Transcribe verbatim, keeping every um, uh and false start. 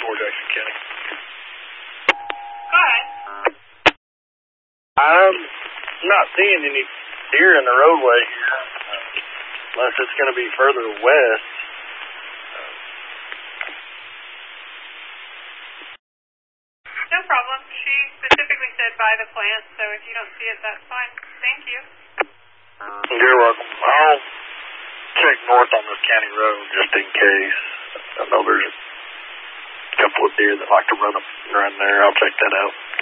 four, Jackson County. Go ahead. I'm not seeing any deer in the roadway here, unless it's going to be further west. No problem. She specifically said by the plant, so if you don't see it, that's fine. Thank you. You're welcome. I'll check north on this county road just in case. I know there's a couple of deer that like to run, up, run there. I'll check that out.